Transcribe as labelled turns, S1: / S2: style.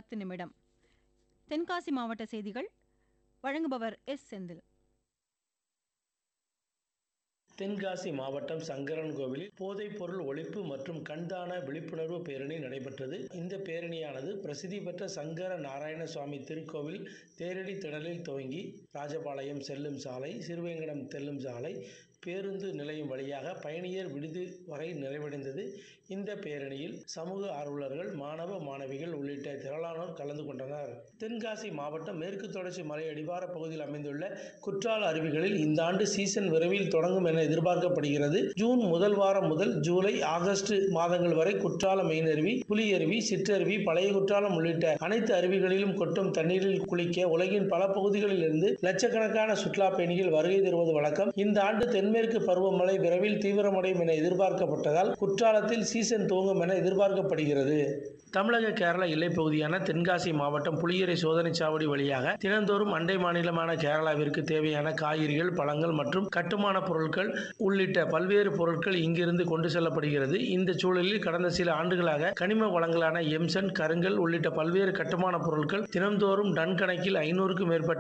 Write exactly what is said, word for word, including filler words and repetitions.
S1: பத்து நிமிடம். தென்காசி மாவட்ட செய்திகள் வழங்குபவர் எஸ் செந்தில்.
S2: தென்காசி மாவட்டம் சங்கரன்கோவிலில் போதைப் பொருள் ஒழிப்பு மற்றும் கண்தான விழிப்புணர்வு பேரணி நடைபெற்றது. இந்த பேரணியானது பிரசித்தி பெற்ற சங்கர நாராயண சுவாமி திருக்கோவில் தேரடி திடலில் துவங்கி ராஜபாளையம் செல்லும் சாலை, சிறுவேங்கடம் செல்லும் சாலை, பேருந்து நிலையம் வழியாக பயணியர் விடுதி வரை நிறைவடைந்தது. இந்த பேரணியில் சமூக ஆர்வலர்கள், மாணவ மாணவிகள் உள்ளிட்ட திரளானோர் கலந்து கொண்டனர். தென்காசி மாவட்டம் மேற்கு தொடர்ச்சி மலை அடிவார பகுதியில் அமைந்துள்ள குற்றால அருவிகளில் இந்த ஆண்டு சீசன் விரைவில் தொடங்கும் என எதிர்பார்க்கப்படுகிறது. ஜூன் முதல் வாரம் முதல் ஜூலை, ஆகஸ்ட் மாதங்கள் வரை குற்றாலம் மெயின் அருவி, புலியருவி, சிற்றருவி, பழைய குற்றாலம் உள்ளிட்ட அனைத்து அருவிகளிலும் கொட்டும் தண்ணீரில் குளிக்க உலகின் பல பகுதிகளில் இருந்து லட்சக்கணக்கான சுற்றுலா பயணிகள் வருகை தருவது வழக்கம். இந்த ஆண்டு தென்மேற்கு பருவமழை விரைவில் தீவிரமடையும் என எதிர்பார்க்கப்பட்டதால் குற்றாலத்தில் சீசன் துவங்கும் என எதிர்பார்க்கப்படுகிறது. தமிழக கேரள எல்லைப்பகுதியான தென்காசி மாவட்டம் புளியரை சோதனை சாவடி வழியாக தினந்தோறும் அண்டை மாநிலமான கேரளாவிற்கு தேவையான காய்கறிகள், பழங்கள் மற்றும் கட்டுமான பொருட்கள் உள்ளிட்ட பல்வேறு பொருட்கள் இங்கிருந்து கொண்டு செல்லப்படுகிறது. இந்த சூழலில் கடந்த சில ஆண்டுகளாக கனிம வளங்களான எம்சன், கருங்கல் உள்ளிட்ட பல்வேறு கட்டுமான பொருட்கள் தினந்தோறும் டன் கணக்கில் ஐநூறுக்கும் மேற்பட்ட